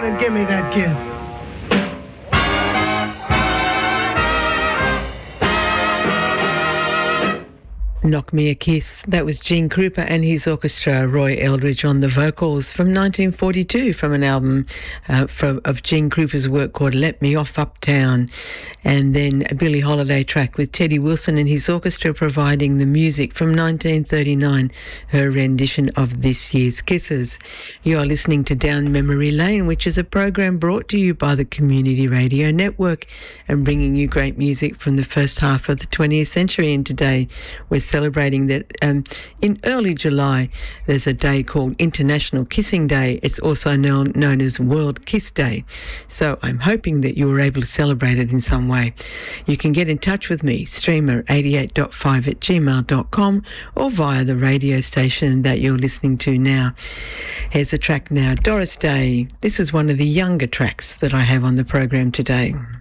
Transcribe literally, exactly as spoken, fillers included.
and give me that kiss. Knock Me a Kiss. That was Gene Krupa and his orchestra, Roy Eldridge on the vocals, from nineteen forty-two, from an album uh, from, of Gene Krupa's work called Let Me Off Uptown. And then a Billie Holiday track with Teddy Wilson and his orchestra providing the music from nineteen thirty-nine, her rendition of this year's Kisses. You are listening to Down Memory Lane, which is a program brought to you by the Community Radio Network and bringing you great music from the first half of the twentieth century. And today we're celebrating that um, in early July there's a day called International Kissing Day. It's also known, known as World Kiss Day. So I'm hoping that you were able to celebrate it in some way. You can get in touch with me, streamer eighty-eight point five at gmail dot com, or via the radio station that you're listening to now. Here's a track now, Doris Day. This is one of the younger tracks that I have on the program today.